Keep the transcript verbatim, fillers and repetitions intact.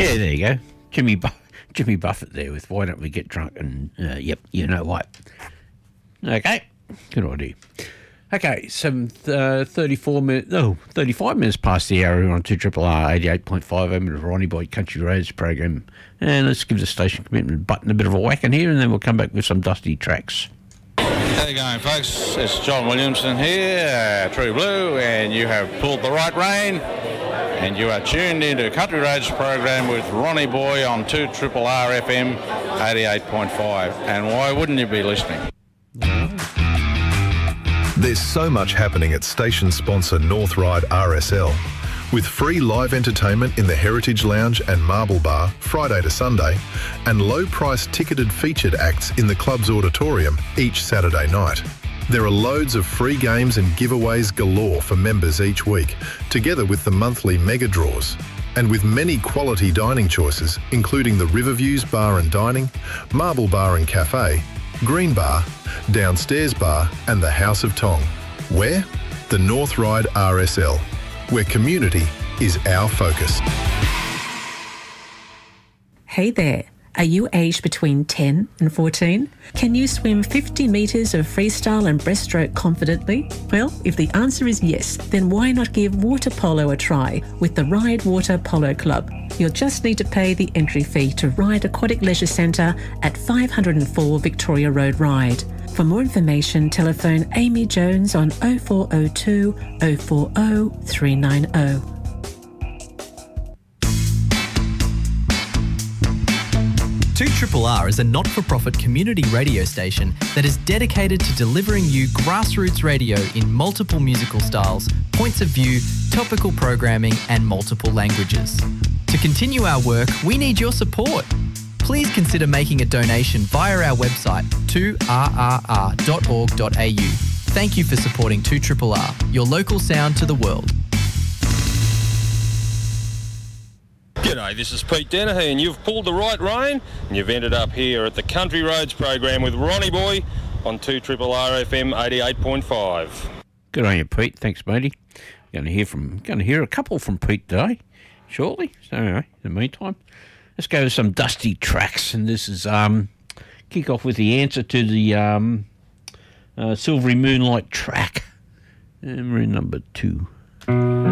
Yeah, there you go. Jimmy Bu- Jimmy Buffett there with Why Don't We Get Drunk? And, uh, yep, you know what. Okay, good idea. Okay, some uh, thirty-four minutes, no, thirty-five minutes past the hour on two R R R eighty-eight point five F M of Ronnie Boy Country Roads program. And let's give the station commitment button a bit of a whack in here, and then we'll come back with some dusty tracks. How you going, folks? It's John Williamson here, uh, True Blue, and you have pulled the right rein, and you are tuned into Country Roads program with Ronnie Boy on two R R R F M eighty-eight point five. And why wouldn't you be listening? There's so much happening at station sponsor North Ryde R S L. With free live entertainment in the Heritage Lounge and Marble Bar Friday to Sunday, and low-price ticketed featured acts in the club's auditorium each Saturday night. There are loads of free games and giveaways galore for members each week, together with the monthly mega draws. And with many quality dining choices, including the Riverviews Bar and Dining, Marble Bar and Cafe, Green Bar, Downstairs Bar and the House of Tong. Where? The North Ryde R S L, where community is our focus. Hey there. Are you aged between ten and fourteen? Can you swim fifty metres of freestyle and breaststroke confidently? Well, if the answer is yes, then why not give water polo a try with the Ryde Water Polo Club? You'll just need to pay the entry fee to Ryde Aquatic Leisure Centre at five oh four Victoria Road, Ryde. For more information, telephone Amy Jones on oh four oh two, oh four oh, three nine oh. two R R R is a not-for-profit community radio station that is dedicated to delivering you grassroots radio in multiple musical styles, points of view, topical programming and multiple languages. To continue our work, we need your support. Please consider making a donation via our website, two R R R dot org dot A U. Thank you for supporting two R R R, your local sound to the world. G'day, this is Pete Dennehy, and you've pulled the right rein, and you've ended up here at the Country Roads program with Ronnie Boy on two R R R F M eighty-eight point five. Good on you, Pete. Thanks, matey. Going to hear from, going to hear a couple from Pete today, shortly. So anyway, in the meantime, let's go to some dusty tracks, and this is um, kick off with the answer to the um, uh, Silvery Moonlight track, and we're in number two.